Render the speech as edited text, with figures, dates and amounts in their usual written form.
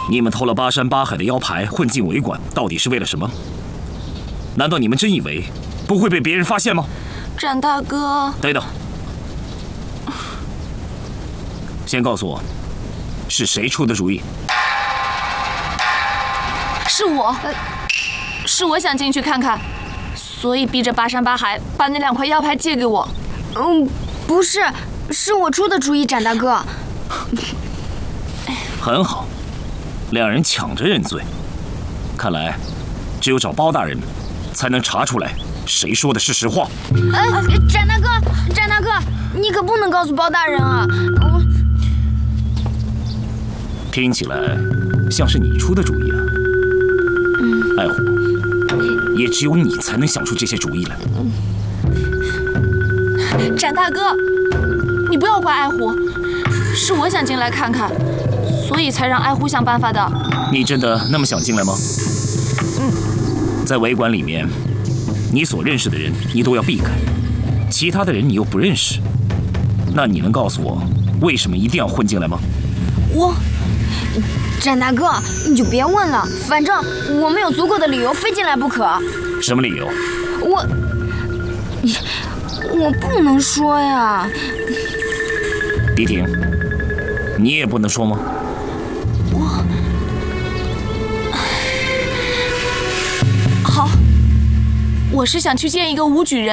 你们偷了巴山八海的腰牌，混进尾馆，到底是为了什么？难道你们真以为不会被别人发现吗？ 展大哥， 等等，先告诉我，是谁出的主意？ 是我想进去看看，所以逼着巴山八海把那2块腰牌借给我。 不是，是我出的主意，展大哥。 很好，两人抢着认罪，看来只有找包大人才能查出来谁说的是实话。 展大哥，你可不能告诉包大人啊！ 听起来像是你出的主意啊，爱虎，也只有你才能想出这些主意来。 展大哥，你不要怪爱虎，是我想进来看看，所以才让爱虎想办法的。 你真的那么想进来吗？在尾馆里面，你所认识的人你都要避开，其他的人你又不认识，那你能告诉我为什么一定要混进来吗？ 展大哥，你就别问了，反正我们有足够的理由非进来不可。 什么理由？ 我不能说呀。 迪婷，你也不能说吗？ 好，我是想去见一个武举人。